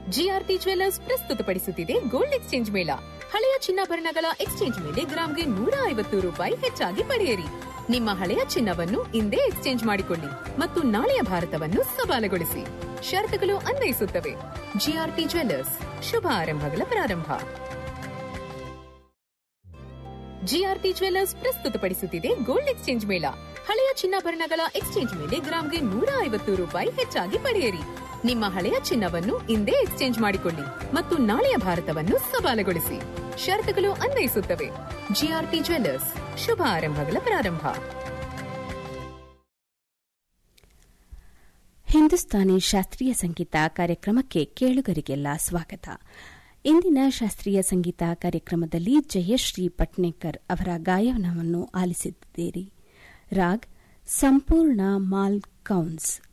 GRT jewellers ಪ್ರಸ್ತುತಪಡಿಸುತ್ತಿದೆ gold exchange ಮೇಳ. ಹಳೆಯ ಚಿನ್ನಾಭರಣಗಳ ಎಕ್ಸ್ಚೇಂಜ್ ಮೇಲೆ ಗ್ರಾಂಗೆ ₹150 ಹೆಚ್ಚಾಗಿ ಪಡೆಯಿರಿ. ನಿಮ್ಮ ಹಳೆಯ ಚಿನ್ನವನ್ನು ಇಂದೇ ಎಕ್ಸ್ಚೇಂಜ್ ಮಾಡಿಕೊಳ್ಳಿ ಮತ್ತು ನಾಳೆಯ ಭಾರತವನ್ನು ಸವಾಲುಗೊಳಿಸಿ. ಷರತ್ತುಗಳು ಅನ್ವಯಿಸುತ್ತವೆ. ಜಿಆರ್ಟಿ ಜ್ಯುವೆಲ್ಲರ್ಸ್, ಶುಭ ಆರಂಭಗಳ ಪ್ರಾರಂಭ. ಜಿಆರ್ಟಿ ಜ್ಯುವೆಲ್ಲರ್ಸ್ ಪ್ರಸ್ತುತಪಡಿಸುತ್ತಿದೆ ಗೋಲ್ಡ್ ಎಕ್ಸ್ಚೇಂಜ್ ಮೇಳ. ಹಳೆಯ ಚಿನ್ನಾಭರಣಗಳ ಎಕ್ಸ್ಚೇಂಜ್ ಮೇಲೆ ಗ್ರಾಂಗೆ ₹150 ಹೆಚ್ಚಾಗಿ ಪಡೆಯಿರಿ. ನಿಮ್ಮ ಹಳೆಯ ಚಿನ್ನವನ್ನು ಇಂದೇ ಎಕ್ಸ್ಚೇಂಜ್ ಮಾಡಿಕೊಳ್ಳಿ ಮತ್ತು ನಾಳೆಯ ಭಾರತವನ್ನು ಸವಾಲುಗೊಳಿಸಿ. ಷರತ್ತುಗಳು ಅನ್ವಯಿಸುತ್ತವೆ. ಜಿಆರ್ಟಿ ಜ್ಯುವೆಲ್ಲರ್ಸ್, ಶುಭ ಆರಂಭಗಳ ಪ್ರಾರಂಭ. ಹಿಂದೂಸ್ತಾನಿ ಶಾಸ್ತ್ರೀಯ ಸಂಗೀತ ಕಾರ್ಯಕ್ರಮಕ್ಕೆ ಕೇಳುಗರಿಗೆಲ್ಲ ಸ್ವಾಗತ. ಇಂದಿನ ಶಾಸ್ತ್ರೀಯ ಸಂಗೀತ ಕಾರ್ಯಕ್ರಮದಲ್ಲಿ ಜಯಶ್ರೀ ಪಟ್ನೇಕರ್ ಅವರ ಗಾಯನವನ್ನು ಆಲಿಸಿದ್ದೀರಿ. ರಾಗ್ ಸಂಪೂರ್ಣ ಮಾಲ್ ಕೌನ್ಸ್.